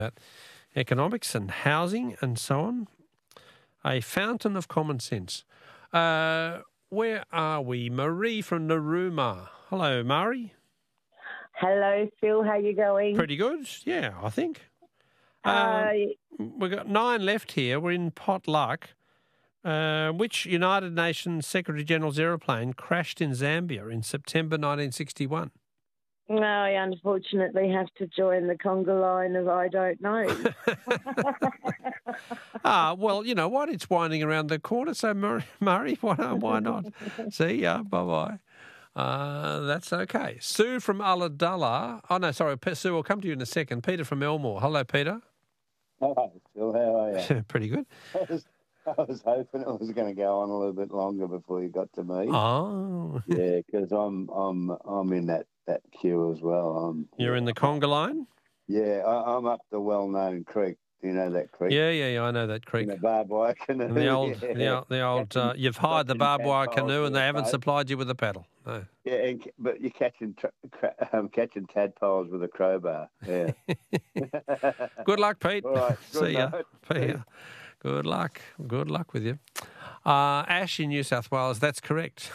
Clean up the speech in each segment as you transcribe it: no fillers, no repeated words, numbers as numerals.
economics and housing and so on. A fountain of common sense. Where are we? Marie from Narooma. Hello, Marie. Hello, Phil. How you going? Pretty good. Yeah, I think. We've got 9 left here. We're in pot luck. Which United Nations Secretary-General's aeroplane crashed in Zambia in September 1961? No, I unfortunately have to join the conga line of I don't know. Well, you know what? It's winding around the corner, so Murray, why not? See ya. Bye-bye. That's okay. Sue from Ulladulla. Oh, no, sorry. Sue, I'll come to you in a second. Peter from Elmore. Hello, Peter. Hi, Phil. How are you? Pretty good. I was hoping it was going to go on a little bit longer before you got to me. Oh. Yeah, because I'm in that queue as well. You're in the conga line? Yeah, I'm up the well-known creek. Do you know that creek? Yeah, I know that creek. The barbed wire canoe. And the old you've hired the barbed wire canoe and they haven't supplied you with a paddle. No. Yeah, but you're catching tadpoles with a crowbar. Yeah. Good luck, Pete. All right. See ya. Good luck. Good luck with you. Ash in New South Wales, that's correct.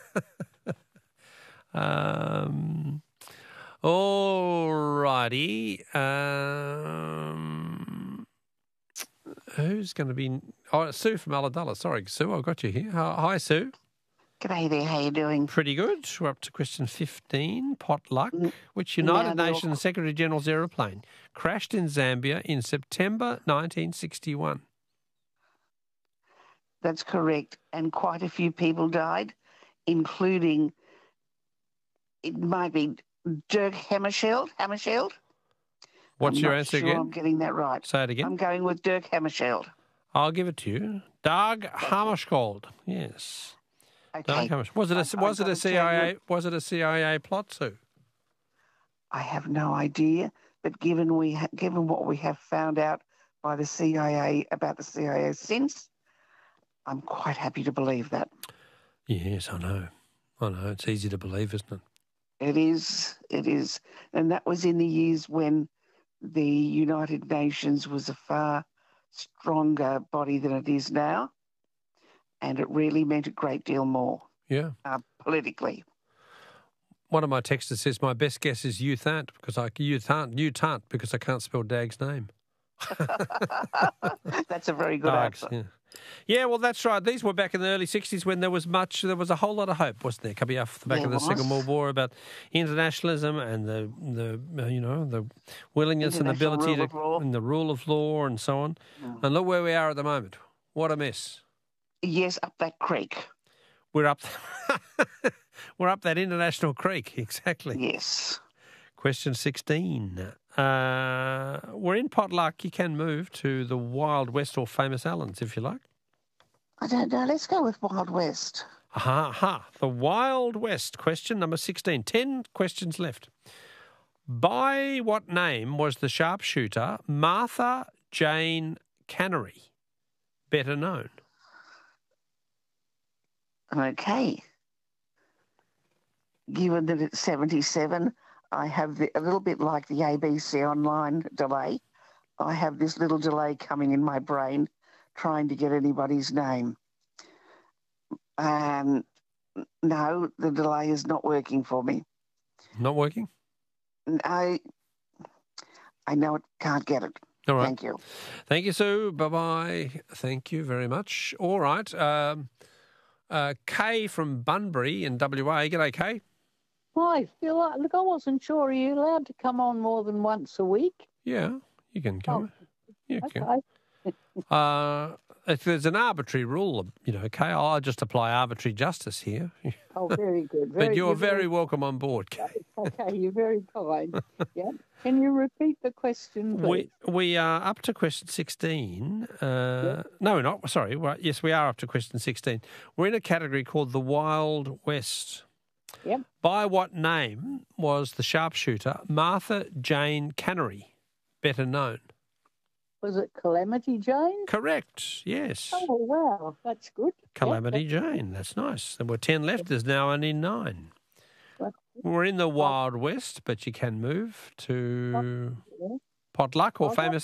All righty. Who's going to be... Oh, Sue from Ulladulla. Sorry, Sue, I've got you here. Hi, Sue. G'day there, how you doing? Pretty good. We're up to question 15, pot luck. Which United Nations Secretary-General's aeroplane crashed in Zambia in September 1961? That's correct. And quite a few people died, including, it might be Dirk Hammarskjöld. What's your answer again? I'm getting that right. Say it again. I'm going with Dirk Hammarskjöld. I'll give it to you. Dag Hammarskjöld. Yes. Okay. Was it a CIA plot, Sue? I have no idea, but given what we have found out by the CIA about the CIA since, I'm quite happy to believe that. Yes, I know. It's easy to believe, isn't it? It is. And that was in the years when the United Nations was a far stronger body than it is now. And it really meant a great deal more. Yeah. Politically. One of my texters says, my best guess is you can't because I can't spell Dag's name. That's a very good answer. Yeah, well, that's right. These were back in the early 60s when there was a whole lot of hope, wasn't there, coming off the back of the Second World War about internationalism and the willingness and ability and the rule of law and so on. Mm. And look where we are at the moment. What a mess. Yes, up that creek. We're up that international creek, exactly. Yes. Question 16. We're in pot luck. You can move to the Wild West or Famous Allens if you like. I don't know. Let's go with Wild West. The Wild West. Question number 16. 10 questions left. By what name was the sharpshooter Martha Jane Cannery better known? Okay. Given that it's 77, I have a little bit like the ABC online delay. I have this little delay coming in my brain trying to get anybody's name. No, the delay is not working for me. Not working? I know it, can't get it. All right. Thank you. Thank you, Sue. Bye-bye. Thank you very much. All right. Kay from Bunbury in WA. G'day, Kay. Hi, Phil. Look, I wasn't sure. Are you allowed to come on more than once a week? Yeah, you can come. You okay. Can. If there's an arbitrary rule, Kay, I'll just apply arbitrary justice here. Oh, very good. But you're very welcome on board, Kay. Okay, you're very kind. Yeah. Can you repeat the question, please? We are up to question 16. No, we're not. Sorry. Yes, we are up to question 16. We're in a category called the Wild West. Yep. By what name was the sharpshooter Martha Jane Cannery better known? Was it Calamity Jane? Correct, yes. Oh, wow, that's good. Calamity Jane, that's nice. There were 10 left, there's now only 9. We're in the Wild West, but you can move to Potluck or Potluck? famous